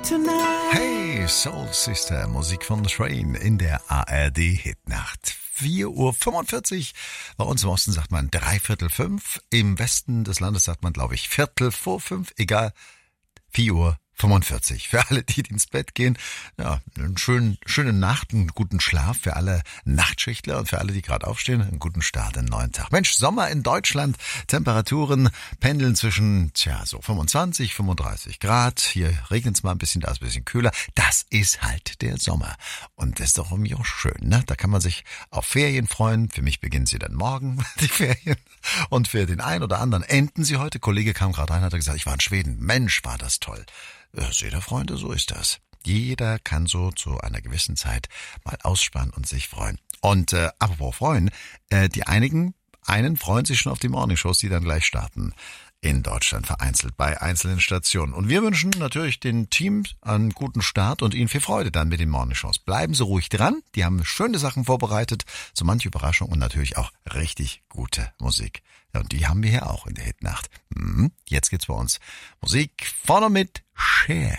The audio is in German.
Hey, Soul Sister, Musik von The Train in der ARD Hitnacht. 4:45 Uhr. Bei uns im Osten sagt man 4:45. Im Westen des Landes sagt man, glaube ich, 4:45. Egal, 4:45 Uhr. Für alle, die ins Bett gehen, ja, eine schöne Nacht, einen guten Schlaf für alle Nachtschichtler und für alle, die gerade aufstehen, einen guten Start in den neuen Tag. Mensch, Sommer in Deutschland, Temperaturen pendeln zwischen, so 25, 35 Grad. Hier regnet es mal ein bisschen, da ist ein bisschen kühler. Das ist halt der Sommer. Und das ist doch irgendwie auch schön, ne? Da kann man sich auf Ferien freuen. Für mich beginnen sie dann morgen, die Ferien. Und für den einen oder anderen enden sie heute. Kollege kam gerade rein, hat gesagt, ich war in Schweden. Mensch, war das toll. Seht ihr, Freunde, so ist das. Jeder kann so zu einer gewissen Zeit mal ausspannen und sich freuen. Und apropos freuen, einen freuen sich schon auf die Morningshows, die dann gleich starten in Deutschland, vereinzelt bei einzelnen Stationen. Und wir wünschen natürlich den Team einen guten Start und Ihnen viel Freude dann mit den Morningshows. Bleiben Sie ruhig dran, die haben schöne Sachen vorbereitet, so manche Überraschung und natürlich auch richtig gute Musik. Ja, und die haben wir hier auch in der Hitnacht. Jetzt geht's bei uns Musik vorne mit Cher.